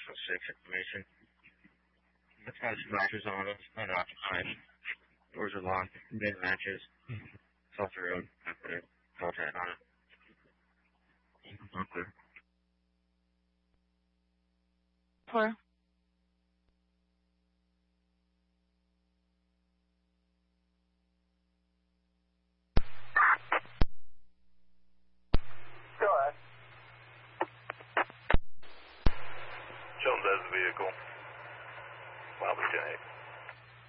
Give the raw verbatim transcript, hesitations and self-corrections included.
National Six information. Let's have some matches on. Let's not occupied. Doors are locked. Mid matches. Salter Road. I put a contract on it. Okay. Four.